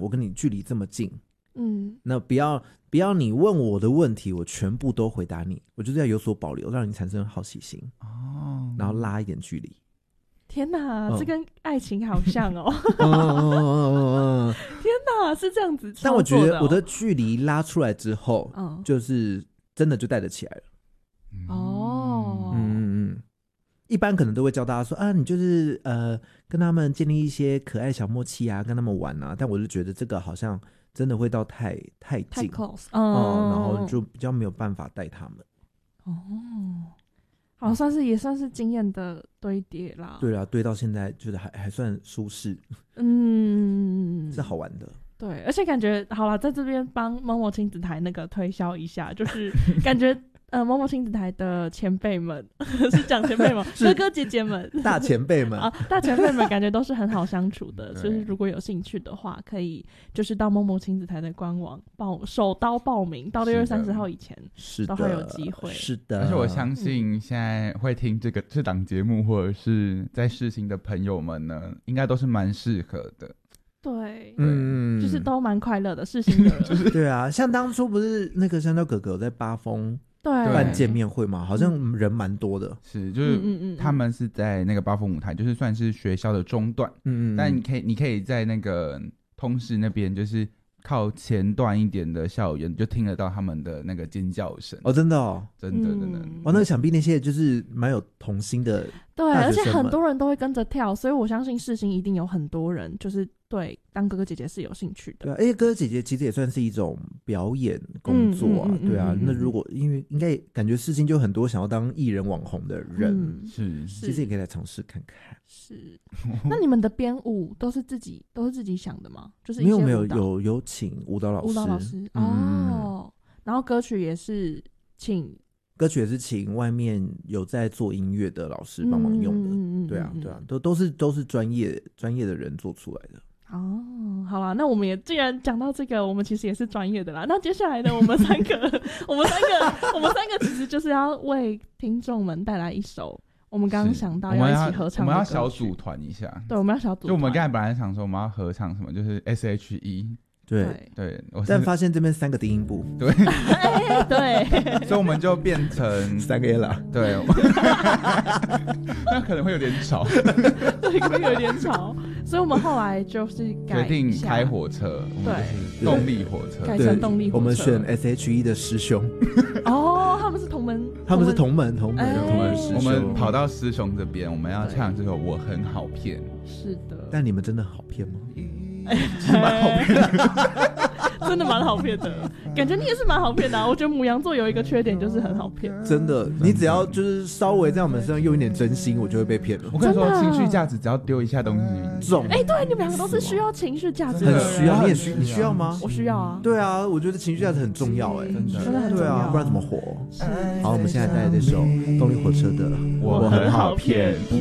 我跟你距离这么近，那不要你问我的问题我全部都回答你，我就是要有所保留，让你产生好奇心然后拉一点距离。 天哪，这跟爱情好像哦。天哪，是这样子操作的但我觉得我的距离拉出来之后就是真的就带得起来了。一般可能都会教大家说啊，你就是跟他们建立一些可爱小默契啊，跟他们玩啊。但我就觉得这个好像真的会到太近 close， 然后就比较没有办法带他们。 好，也算是经验的堆叠啦。 对啊，堆到现在觉得还算舒适，是好玩的。 对，而且感觉好了，在这边帮某某亲子台那个推销一下，就是感觉某某亲子台的前辈们是讲前辈吗？哥哥姐姐们， 大前辈们大前辈们感觉都是很好相处的。就是如果有兴趣的话，可以就是到某某亲子台的官网手刀报名，到6月30号以前都还有机会。 是的， 而且我相信现在会听这档节目或者是在试行的朋友们呢，应该都是蛮适合的。 对，就是都蛮快乐的，试行的人。 对啊，像当初不是那个香蕉哥哥在八峰办见面会嘛，好像人蛮多的。 是，就是他们是在那个八峰舞台，就是算是学校的中段。但你可以在那个通识那边，就是靠前段一点的校园，就听得到他们的那个尖叫声。 真的哦， 真的。 那想必那些就是蛮有童心的。 对，而且很多人都会跟着跳，所以我相信世新一定有很多人就是对当哥哥姐姐是有兴趣的。 对啊，而且哥哥姐姐其实也算是一种表演工作啊。对啊，那如果因为应该感觉世新就很多想要当艺人网红的人，其实也可以来尝试看看。是， 那你们的编舞都是自己想的吗？就是一些没有请舞蹈老师然后歌曲也是请外面有在做音乐的老师帮忙用的。对啊，都是专业的人做出来的。 好啦，那我们也既然讲到这个，我们其实也是专业的啦。那接下来呢，我们三个其实就是要为听众们带来一首我们刚刚想到要一起合唱的歌曲。 我们要小组团一下。 对，我们要小组团。 就我们刚才本来想说我们要合唱什么，就是 SHE。对， 但发现这边3个低音部。 对对， 所以我们就变成 3个 A 啦。 对，那可能会有点吵。 对，可能有点吵。所以我们后来就是决定开火车，对，动力火车， 改成动力火车。 我们选 SHE 的师兄。 他们是同门。 师兄。 我们跑到师兄这边，我们要唱这首《我很好骗》。 是的。 但你们真的好骗吗？ 其实蛮好骗的。 真的蛮好骗的，感觉你也是蛮好骗的啊。我觉得牡羊座有一个缺点就是很好骗。 真的，你只要就是稍微在我们身上用一点真心，我就会被骗了。 我跟你说，情绪价值只要丢一下东西中。 对，你们两个都是需要情绪价值的人。 很需要，你需要吗？ 我需要啊。 对啊，我觉得情绪价值很重要。 真的很重要。 对啊，不然怎么活？好，我们现在带来这首动力火车的《我很好骗》。